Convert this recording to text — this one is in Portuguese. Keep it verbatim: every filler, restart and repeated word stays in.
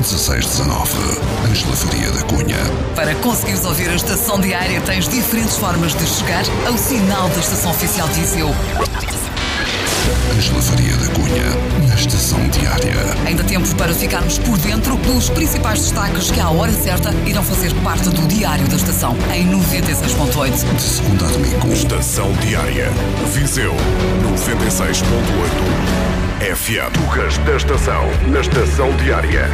dezasseis dezanove, Ângela Faria da Cunha. Para conseguires ouvir a Estação Diária, tens diferentes formas de chegar ao sinal da Estação Oficial de Viseu. Ângela Faria da Cunha, na Estação Diária. Ainda tempo para ficarmos por dentro dos principais destaques que à hora certa irão fazer parte do Diário da Estação, em noventa e seis ponto oito. De segunda a domingo. Estação Diária. Viseu noventa e seis ponto oito F M. Tugas da Estação, na Estação Diária.